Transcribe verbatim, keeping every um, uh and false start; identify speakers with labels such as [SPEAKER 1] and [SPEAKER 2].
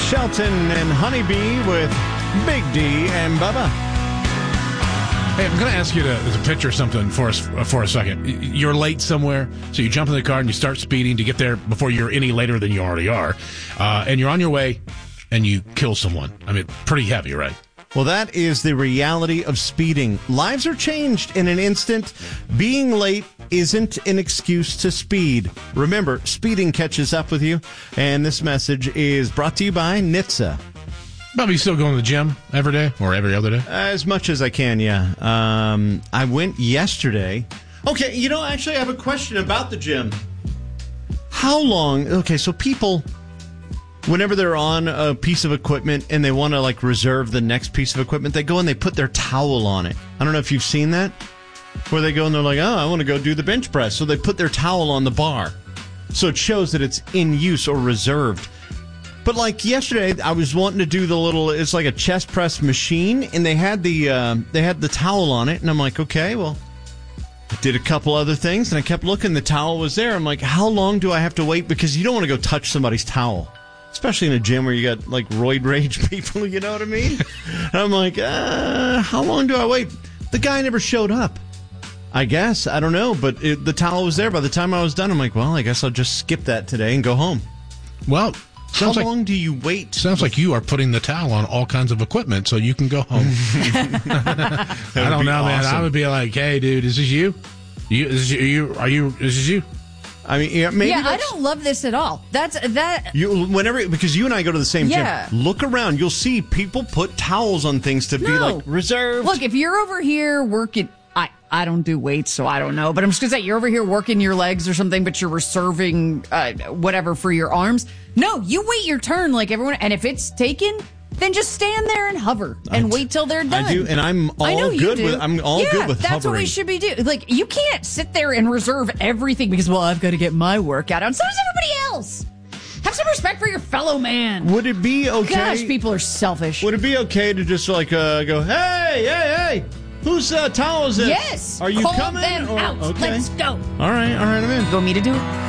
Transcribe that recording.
[SPEAKER 1] Shelton and Honeybee with Big D and Bubba.
[SPEAKER 2] Hey, I'm going to ask you to, to picture something for us for a second. You're late somewhere, so you jump in the car and you start speeding to get there before you're any later than you already are. Uh, and you're on your way, and you kill someone. I mean, pretty heavy, right?
[SPEAKER 1] Well, that is the reality of speeding. Lives are changed in an instant. Being late isn't an excuse to speed. Remember, speeding catches up with you. And this message is brought to you by N H T S A.
[SPEAKER 2] Bubby, you still going to the gym every day or every other day?
[SPEAKER 1] As much as I can, yeah. Um, I went yesterday. Okay, you know, actually, I have a question about the gym. How long? Okay, so people, whenever they're on a piece of equipment and they want to, like, reserve the next piece of equipment, they go and they put their towel on it. I don't know if you've seen that, where they go and they're like, oh, I want to go do the bench press. So they put their towel on the bar. So it shows that it's in use or reserved. But like yesterday, I was wanting to do the little, it's like a chest press machine, and they had the uh, they had the towel on it, and I'm like, okay, well, I did a couple other things, and I kept looking, the towel was there. I'm like, how long do I have to wait? Because you don't want to go touch somebody's towel, especially in a gym where you got like roid rage people, you know what I mean? And I'm like, uh, how long do I wait? The guy never showed up. I guess, I don't know, but it, the towel was there. By the time I was done, I'm like, well, I guess I'll just skip that today and go home.
[SPEAKER 2] Well,
[SPEAKER 1] How
[SPEAKER 2] like,
[SPEAKER 1] long do you wait?
[SPEAKER 2] Sounds like you are putting the towel on all kinds of equipment so you can go home. I don't know, man.
[SPEAKER 1] Awesome.
[SPEAKER 2] I would be like, hey, dude, is this you? You, is this you? Are you? Is this you?
[SPEAKER 1] I mean, yeah, maybe.
[SPEAKER 3] Yeah, I don't love this at all. That's that.
[SPEAKER 1] You whenever because you and I go to the same
[SPEAKER 3] Yeah.
[SPEAKER 1] gym. Look around, you'll see people put towels on things to be
[SPEAKER 3] No.
[SPEAKER 1] like reserved.
[SPEAKER 3] Look, if you're over here working, I I don't do weights, so I don't know. But I'm just gonna say you're over here working your legs or something, but you're reserving uh, whatever for your arms. No, you wait your turn like everyone, and if it's taken, then just stand there and hover and
[SPEAKER 1] I-
[SPEAKER 3] wait till they're done.
[SPEAKER 1] I do, and I'm all
[SPEAKER 3] I know you
[SPEAKER 1] good
[SPEAKER 3] do.
[SPEAKER 1] with. I'm all
[SPEAKER 3] yeah,
[SPEAKER 1] good with
[SPEAKER 3] that's
[SPEAKER 1] hovering.
[SPEAKER 3] what we should be doing. Like you can't sit there and reserve everything because well, I've got to get my workout out. So does everybody else. Have some respect for your fellow man.
[SPEAKER 1] Would it be okay?
[SPEAKER 3] Gosh, people are selfish.
[SPEAKER 1] Would it be okay to just like uh, go, hey, hey, hey, whose uh, towel is this?
[SPEAKER 3] Yes.
[SPEAKER 1] Are you
[SPEAKER 3] Call
[SPEAKER 1] coming?
[SPEAKER 3] them
[SPEAKER 1] Or-
[SPEAKER 3] out.
[SPEAKER 1] Okay.
[SPEAKER 3] Let's go.
[SPEAKER 1] All right, all right, I'm in.
[SPEAKER 3] You want me to do it?